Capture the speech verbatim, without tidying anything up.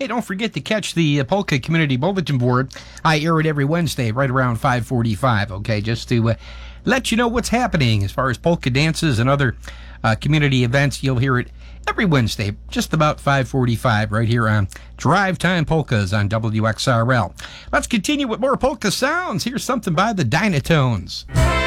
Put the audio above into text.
Hey, don't forget to catch the uh, Polka Community Bulletin Board. I air it every Wednesday right around five forty-five, okay, just to uh, let you know what's happening as far as polka dances and other uh, community events. You'll hear it every Wednesday, just about five forty-five, right here on Drive Time Polkas on W X R L. Let's continue with more polka sounds. Here's something by the Dynatones.